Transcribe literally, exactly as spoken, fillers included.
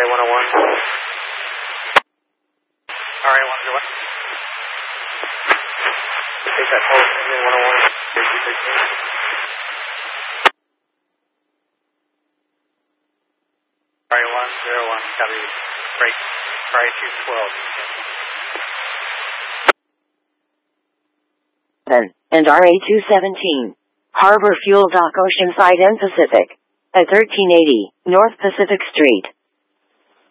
A one oh one. R A one oh one. Take that hold, A one oh one. R A one oh one, copy. Break. R A two twelve. And R A two seventeen. Harbor Fuel Dock Oceanside and Pacific. At thirteen eighty North Pacific Street.